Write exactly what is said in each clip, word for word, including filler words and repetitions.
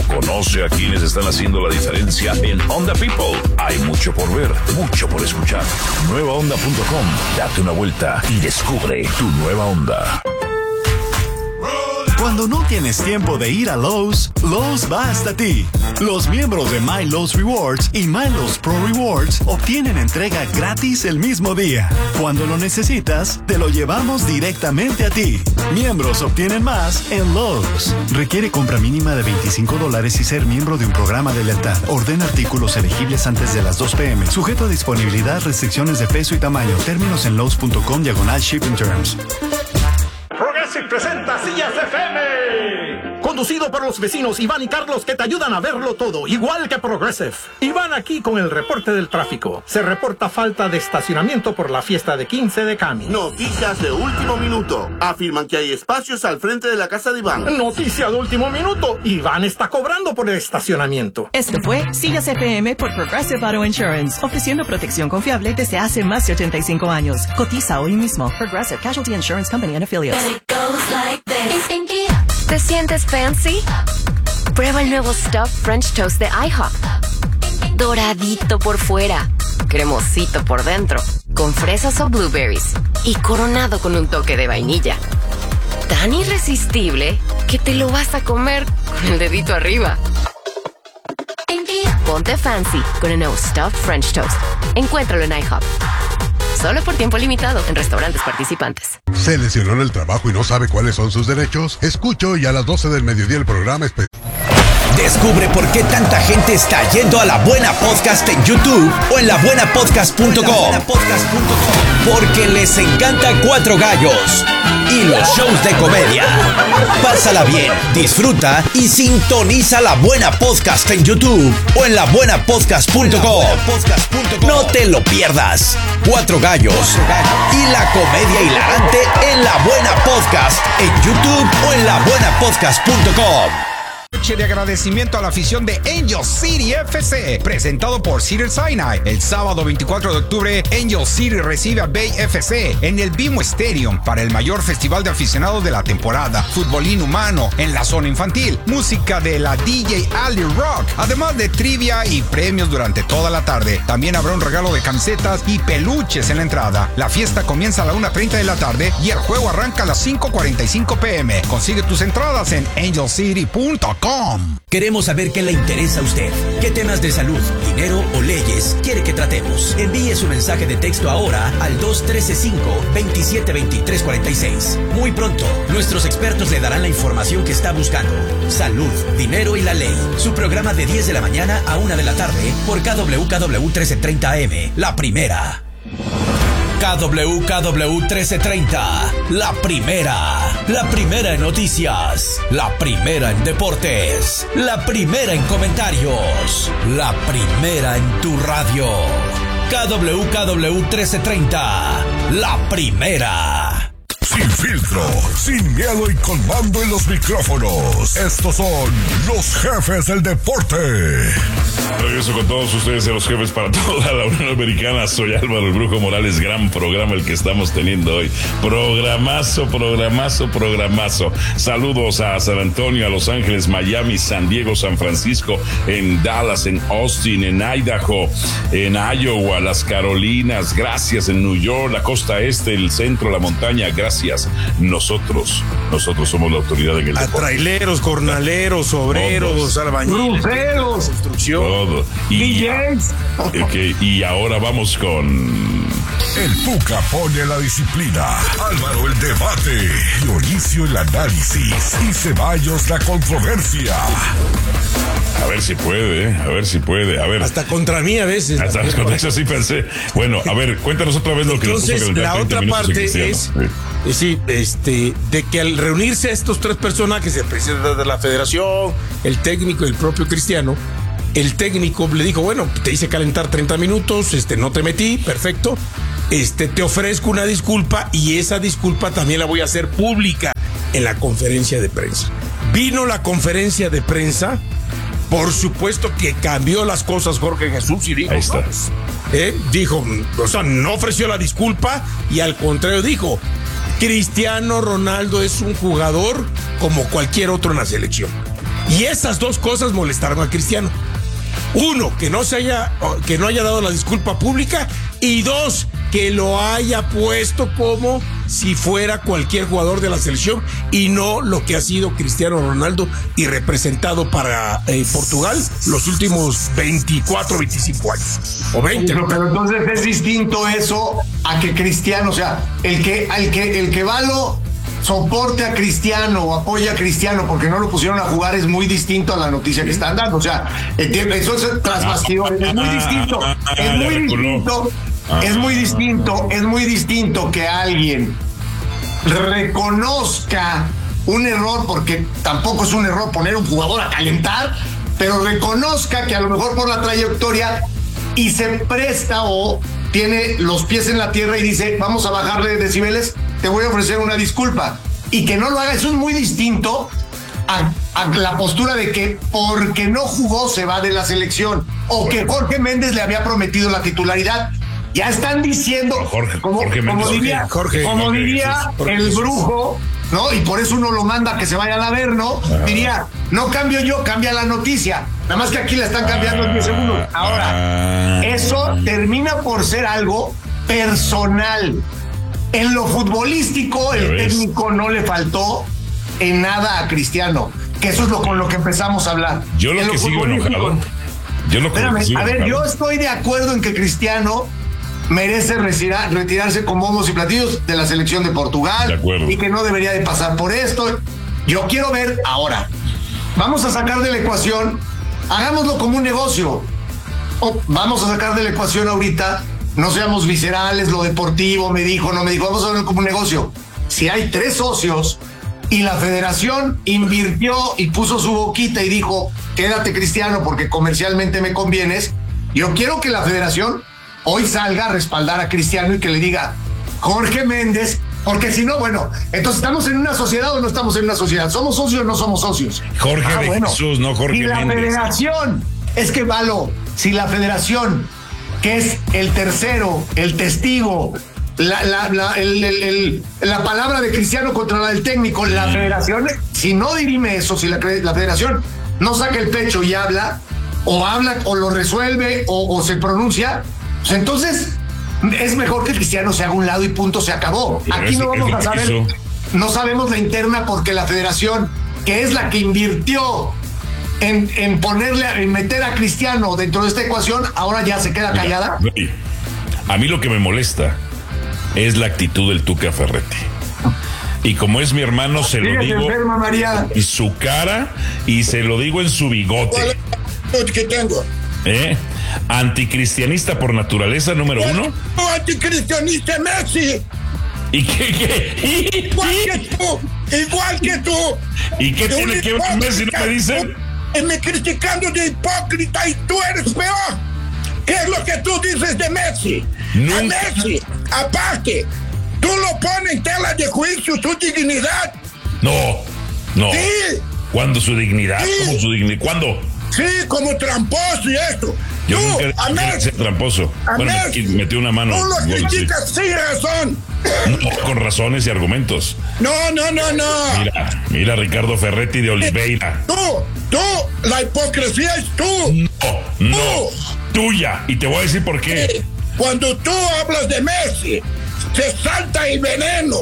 Conoce a quienes están haciendo la diferencia en Onda People. Hay mucho por ver, mucho por escuchar. nueva onda punto com. Date una vuelta y descubre tu nueva onda. Cuando no tienes tiempo de ir a Lowe's, Lowe's va hasta ti. Los miembros de My Lowe's Rewards y My Lowe's Pro Rewards obtienen entrega gratis el mismo día. Cuando lo necesitas, te lo llevamos directamente a ti. Miembros obtienen más en Lowe's. Requiere compra mínima de veinticinco dólares y ser miembro de un programa de lealtad. Ordena artículos elegibles antes de las dos pe eme. Sujeto a disponibilidad, restricciones de peso y tamaño. Términos en Lowe's punto com diagonal shipping terms. Progressive presenta Sillas F M. Conducido por los vecinos Iván y Carlos, que te ayudan a verlo todo, igual que Progressive. Iván aquí con el reporte del tráfico. Se reporta falta de estacionamiento por la fiesta de quince de Cami. Noticias de último minuto. Afirman que hay espacios al frente de la casa de Iván. Noticia de último minuto. Iván está cobrando por el estacionamiento. Esto fue Sillas F M por Progressive Auto Insurance, ofreciendo protección confiable desde hace más de ochenta y cinco años. Cotiza hoy mismo. Progressive Casualty Insurance Company and Affiliates. ¿Te sientes fancy? Prueba el nuevo Stuffed French Toast de IHOP. Doradito por fuera, cremosito por dentro, con fresas o blueberries y coronado con un toque de vainilla. Tan irresistible que te lo vas a comer con el dedito arriba. Ponte fancy con el nuevo Stuffed French Toast. Encuéntralo en IHOP. Solo por tiempo limitado en restaurantes participantes. ¿Se lesionó en el trabajo y no sabe cuáles son sus derechos? Escucho y a las doce del mediodía el programa especial. Descubre por qué tanta gente está yendo a La Buena Podcast en YouTube o en la buena podcast punto com. Porque les encanta Cuatro Gallos y los shows de comedia. Pásala bien, disfruta y sintoniza La Buena Podcast en YouTube o en la buena podcast punto com. No te lo pierdas. Cuatro Gallos y la comedia hilarante en La Buena Podcast en YouTube o en la buena podcast punto com. Noche de agradecimiento a la afición de Angel City F C, presentado por Cedar Sinai. El sábado veinticuatro de octubre, Angel City recibe a Bay F C en el BMO Stadium para el mayor festival de aficionados de la temporada. Fútbol inhumano en la zona infantil, música de la D J Ali Rock, además de trivia y premios durante toda la tarde. También habrá un regalo de camisetas y peluches en la entrada. La fiesta comienza a la una treinta de la tarde y el juego arranca a las cinco cuarenta y cinco pe eme. Consigue tus entradas en angel city punto com. Queremos saber qué le interesa a usted. ¿Qué temas de salud, dinero o leyes quiere que tratemos? Envíe su mensaje de texto ahora al dos uno tres cinco, dos siete dos tres cuatro seis. Muy pronto, nuestros expertos le darán la información que está buscando. Salud, dinero y la ley. Su programa de diez de la mañana a una de la tarde por K W K W trece treinta A M. La primera. K W K W trece treinta, la primera, la primera en noticias, la primera en deportes, la primera en comentarios, la primera en tu radio. K W K W trece treinta, la primera. Sin filtro, sin miedo y con mando en los micrófonos. Estos son los jefes del deporte. Regreso con todos ustedes de los jefes para toda la Unión Americana. Soy Álvaro el Brujo Morales. Gran programa el que estamos teniendo hoy. Programazo, programazo, programazo. Saludos a San Antonio, a Los Ángeles, Miami, San Diego, San Francisco, en Dallas, en Austin, en Idaho, en Iowa, las Carolinas. Gracias en New York, la costa este, el centro, la montaña. Gracias. Nosotros, nosotros somos la autoridad en el deporte. A traileros, jornaleros, obreros, albañiles, construcción. Todo. Y, okay, y ahora vamos con... El Puca pone la disciplina, Álvaro el debate, Dionisio el análisis y Ceballos la controversia. A ver si puede, a ver si puede, a ver. Hasta contra mí a veces. Hasta contra eso sí pensé. Bueno, a ver, cuéntanos otra vez lo que nos puso Entonces, la otra parte es, es sí, este, de que al reunirse a estos tres personajes, el presidente de la federación, el técnico y el propio Cristiano, el técnico le dijo, bueno, te hice calentar treinta minutos, este, no te metí, perfecto. Este, te ofrezco una disculpa y esa disculpa también la voy a hacer pública en la conferencia de prensa. Vino la conferencia de prensa, por supuesto que cambió las cosas Jorge Jesús y dijo, ahí está. ¿Eh? dijo, o sea, no ofreció la disculpa y al contrario dijo, Cristiano Ronaldo es un jugador como cualquier otro en la selección. Y esas dos cosas molestaron a Cristiano. Uno, que no se haya, que no haya dado la disculpa pública, y dos, que lo haya puesto como si fuera cualquier jugador de la selección y no lo que ha sido Cristiano Ronaldo y representado para eh, Portugal los últimos veinticuatro, veinticinco años o veinte. Pero, pero entonces es distinto eso a que Cristiano, o sea, el que, el que, el que va lo soporte a Cristiano o apoya a Cristiano porque no lo pusieron a jugar es muy distinto a la noticia que están dando. O sea, eso es tras bastidores, es muy distinto, es muy distinto, es muy distinto, es muy distinto que alguien reconozca un error, porque tampoco es un error poner un jugador a calentar, pero reconozca que a lo mejor por la trayectoria y se presta o tiene los pies en la tierra y dice, vamos a bajarle decibeles, te voy a ofrecer una disculpa, y que no lo haga. Eso es muy distinto a, a la postura de que porque no jugó se va de la selección, o que Jorge Méndez le había prometido la titularidad. Ya están diciendo, Jorge, como, Jorge como Méndez, diría, Jorge, como Jorge, diría Jorge, el Jorge, brujo, ¿no? Y por eso uno lo manda a que se vaya al Averno, diría, no cambio yo, cambia la noticia. Nada más que aquí la están cambiando en diez segundos. Ahora, eso termina por ser algo personal. En lo futbolístico, el técnico no le faltó en nada a Cristiano, que eso es lo con lo que empezamos a hablar. Yo lo en que lo sigo enojado. Yo lo que Espérame, sigo a ver, enojado. yo estoy de acuerdo en que Cristiano merece retirar, retirarse con bombos y platillos de la selección de Portugal, de acuerdo, y que no debería de pasar por esto. Yo quiero ver ahora. Vamos a sacar de la ecuación, hagámoslo como un negocio. O vamos a sacar de la ecuación ahorita, no seamos viscerales, lo deportivo, me dijo, no me dijo, vamos a verlo como un negocio. Si hay tres socios y la federación invirtió y puso su boquita y dijo, quédate Cristiano porque comercialmente me convienes, yo quiero que la federación hoy salga a respaldar a Cristiano y que le diga, Jorge Méndez, porque si no, bueno, entonces ¿estamos en una sociedad o no estamos en una sociedad? ¿Somos socios o no somos socios? Jorge ah, de bueno. Jesús, no Jorge y la Méndez. Federación, es que Valo, si la federación, que es el tercero, el testigo, la, la, la, el, el, el, la palabra de Cristiano contra la del técnico, la federación, si no dirime eso, si la, la federación no saca el pecho y habla, o habla, o lo resuelve, o, o se pronuncia, pues entonces es mejor que Cristiano se haga a un lado y punto, se acabó. Pero Aquí no vamos a saber, hizo. no sabemos la interna porque la federación, que es la que invirtió en, en ponerle, en meter a Cristiano dentro de esta ecuación, ahora ya se queda callada. Mira, a mí lo que me molesta es la actitud del Tuca Ferretti. Y como es mi hermano, se lo digo enferma, María. en su cara y se lo digo en su bigote. ¿Qué tengo? ¿Eh? Anticristianista por naturaleza, número uno. No, anticristianista Messi. ¿Y qué? qué? Igual que tú, igual que tú. ¿Y qué De tiene un que ver con Messi? ¿No me dicen? Y me criticando de hipócrita y tú eres peor. ¿Qué es lo que tú dices de Messi? Nunca. A Messi, aparte, tú lo pones en tela de juicio, su dignidad. No, no. Sí. ¿Cuándo su dignidad? Sí. ¿Cómo su dignidad? ¿Cuándo? Sí, como tramposo y esto. Yo tú, nunca a dije que Messi, sea tramposo. a Bueno, Messi, me metió una mano. tú lo Bueno, sí. criticas sin razón. No, con razones y argumentos. No, no, no, no. Mira, mira Ricardo Ferretti de Oliveira. Tú, tú, la hipocresía es tú. No, no, tuya. Y te voy a decir por qué. Cuando tú hablas de Messi, se salta el veneno.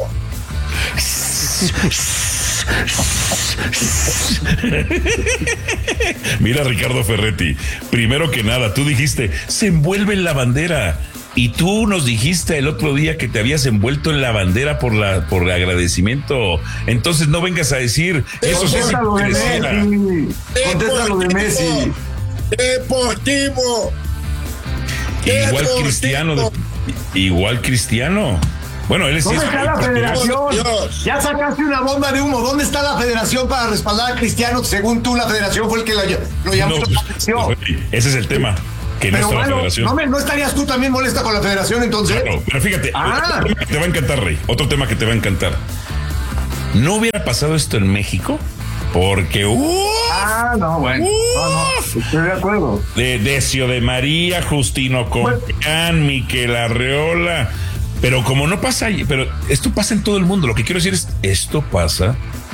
Mira Ricardo Ferretti, primero que nada, tú dijiste, se envuelve en la bandera. Y tú nos dijiste el otro día que te habías envuelto en la bandera por la por el agradecimiento. Entonces no vengas a decir, eso sí es hipocresía. Contéstalo de Messi. Deportivo. Igual Deportivo. Cristiano, de- igual Cristiano. Bueno, él es ¿Dónde es- está la federación? Ya sacaste una bomba de humo. ¿Dónde está la federación para respaldar a Cristiano? Según tú, la federación fue el que lo, lo llamó. No, la atención. ese es el tema, que no Pero está la bueno, federación. ¿no, me- ¿no estarías tú también molesta con la federación entonces? Claro, pero fíjate, Ah. otro tema que te va a encantar, Rey. Otro tema que te va a encantar. ¿No hubiera pasado esto en México? Porque ¡uh! Ah, no, bueno. No, no, estoy de acuerdo. de Decio de María, Justino Compeán, Miquel Arreola. Pero como no pasa ahí, pero esto pasa en todo el mundo. Lo que quiero decir es, esto pasa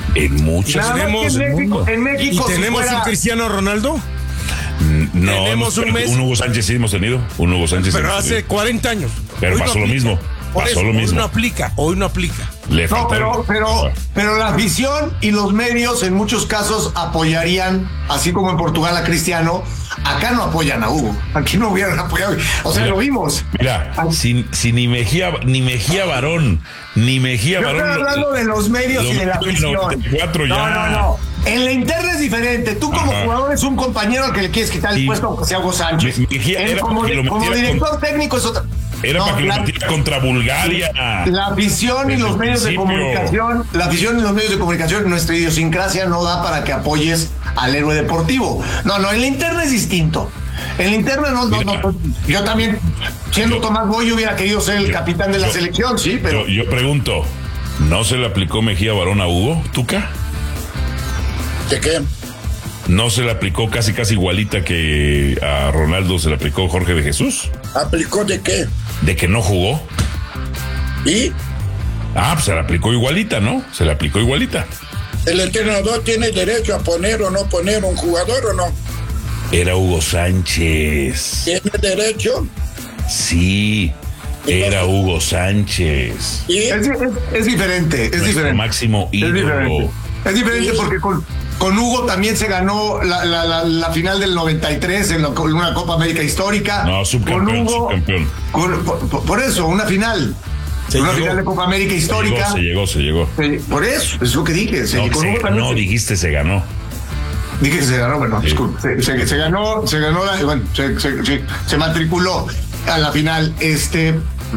En muchos. Tenemos, en México, en México, ¿Y tenemos si fuera... un Cristiano Ronaldo? No, tenemos no, un mes. Un Hugo Sánchez sí hemos tenido. Un Hugo Sánchez. Pero hace tenido. cuarenta años. Pero hoy pasó no lo mismo. Por pasó eso, lo mismo. Hoy no aplica, hoy no aplica. Le no, pero, pero, pero la afición y los medios en muchos casos apoyarían, así como en Portugal a Cristiano, acá no apoyan a Hugo. Aquí no hubieran apoyado. O sea, mira, lo vimos. Mira, si, si ni Mejía, ni Mejía Varón, ni Mejía Yo Varón. Yo estoy hablando de los medios y de la afición. noventa y cuatro ya. No, no, no. En la interna es diferente. Tú como Ajá. jugador es un compañero al que le quieres quitar el sí. puesto, aunque sea Hugo Sánchez. Mejía Él, como, de, como director con... técnico es otra. Era no, para que la, lo metiera contra Bulgaria. La afición y los medios principio. de comunicación, la afición y los medios de comunicación, nuestra idiosincrasia no da para que apoyes al héroe deportivo. No, no, en la interna es distinto. En la interna no, no, no, no. Yo también, siendo yo, Tomás Boy, hubiera querido ser el yo, capitán de la yo, selección, sí, pero. Yo, yo pregunto, ¿no se le aplicó Mejía Varón a Hugo, Tuca? ¿De qué? ¿No se le aplicó casi casi igualita que a Ronaldo se le aplicó Jorge de Jesús? ¿Aplicó de qué? De que no jugó. ¿Y? Ah, pues se le aplicó igualita, ¿no? Se le aplicó igualita. ¿El entrenador tiene derecho a poner o no poner un jugador o no? Era Hugo Sánchez. ¿Tiene derecho? Sí, era Hugo Sánchez. ¿Y? Es, es, es diferente, es Nuestro diferente. máximo ídolo. Es diferente, es diferente porque con... Con Hugo también se ganó la, la, la, la final del noventa y tres en, lo, en una Copa América histórica. No, subcampeón, con Hugo, subcampeón. Con, por, por eso, una final. Se una llegó. final de Copa América histórica. Se llegó, se llegó. Se llegó. Por eso, es lo que dije. Se, no, con se, Hugo no se, dijiste se ganó. Dije que se ganó, bueno, sí. disculpe. Se, se, se ganó, se ganó, la, bueno, se, se, se, se matriculó a la final. Este,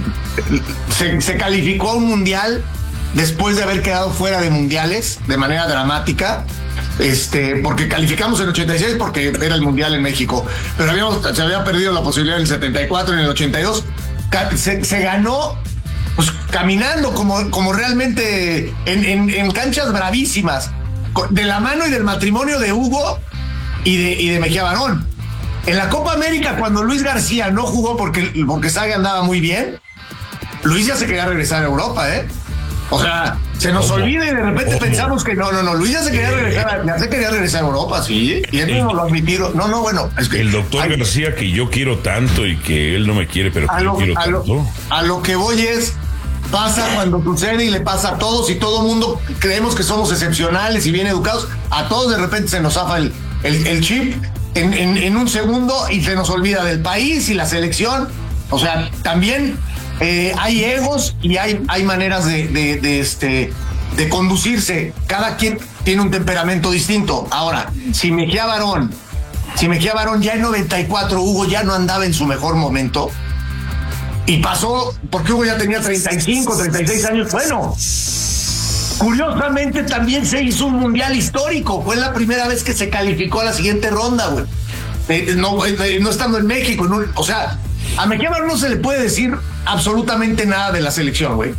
se, se calificó a un mundial después de haber quedado fuera de mundiales de manera dramática. Este, porque calificamos en el ochenta y seis porque era el mundial en México, pero habíamos, se había perdido la posibilidad en el setenta y cuatro, en el ochenta y dos, se, se ganó pues caminando como, como realmente en, en, en canchas bravísimas, de la mano y del matrimonio de Hugo y de, y de Mejía Barón. En la Copa América, cuando Luis García no jugó porque, porque Saga andaba muy bien, Luis ya se quería regresar a Europa, ¿eh? O sea, se nos ¿Cómo? olvida y de repente ¿Cómo? pensamos que no, no, no, Luis ya se quería regresar, ya se quería regresar a Europa, sí, y él no lo admitieron. No, no, bueno, es que el doctor hay, García, que yo quiero tanto y que él no me quiere, pero que lo, yo quiero a tanto. Lo, a lo que voy es, pasa cuando sucede y le pasa a todos y todo mundo creemos que somos excepcionales y bien educados, a todos de repente se nos zafa el, el, el chip en, en, en un segundo y se nos olvida del país y la selección. O sea, también eh, hay egos y hay, hay maneras de, de, de, este, de conducirse. Cada quien tiene un temperamento distinto. Ahora, si Mejía Barón, si Mejía Barón ya en noventa y cuatro, Hugo ya no andaba en su mejor momento, y pasó, porque Hugo ya tenía treinta y cinco, treinta y seis años, bueno, curiosamente también se hizo un mundial histórico. Fue la primera vez que se calificó a la siguiente ronda, güey. Eh, no, eh, no estando en México, no, o sea, a Mejía Barón no se le puede decir absolutamente nada de la selección, güey.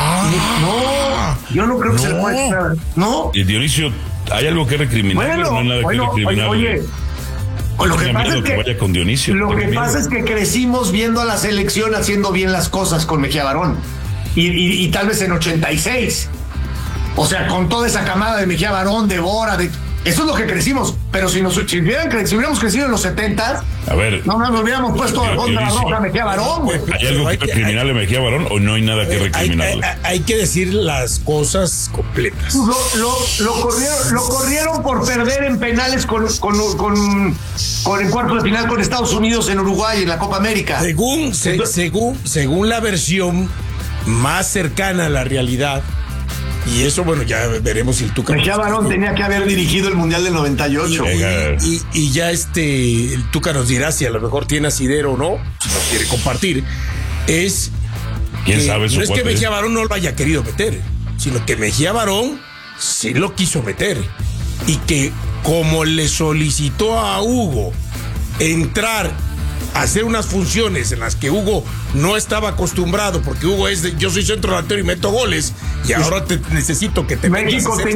Ah, no, yo no creo que no. se le pueda decir nada. No. Y Dionisio, ¿hay algo que recriminar? Bueno, no hay nada bueno, que recriminar. Oye, oye Pues lo que pasa es que, que, con Dionisio, lo que pasa es que crecimos viendo a la selección haciendo bien las cosas con Mejía Barón. Y, y, y tal vez en ochenta y seis. O sea, con toda esa camada de Mejía Barón, de Bora, de... Eso es lo que crecimos. Pero si, nos, si, hubieran, si hubiéramos crecido en los setenta, a ver, no nos hubiéramos puesto a contra roja a Mejía Barón, güey. ¿Hay algo que recriminarle a Mejía Barón o no hay nada que recriminarle? Hay, hay, hay que decir las cosas completas. Lo, lo, lo, corrieron, lo corrieron por perder en penales con, con, con, con el cuarto de final con Estados Unidos en Uruguay en la Copa América. Según, se, Entonces, según, según la versión más cercana a la realidad, y eso, bueno, ya veremos si el Tuca... Mejía Barón tenía que haber dirigido el Mundial del noventa y ocho. Y, y, y ya este, el Tuca nos dirá si a lo mejor tiene asidero o no, si nos quiere compartir. Es ¿Quién que, sabe? No es que Mejía Barón no lo haya querido meter, sino que Mejía Barón sí lo quiso meter. Y que como le solicitó a Hugo entrar a hacer unas funciones en las que Hugo no estaba acostumbrado, porque Hugo es de, yo soy centro delantero y meto goles, y ahora te necesito que te México